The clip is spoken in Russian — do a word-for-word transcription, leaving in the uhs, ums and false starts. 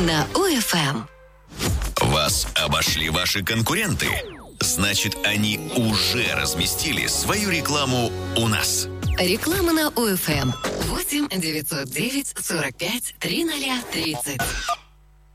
на ОФМ. Вас обошли ваши конкуренты? Значит, они уже разместили свою рекламу у нас. Реклама на ОФМ. восемь девятьсот девять сорок пять тридцать тридцать.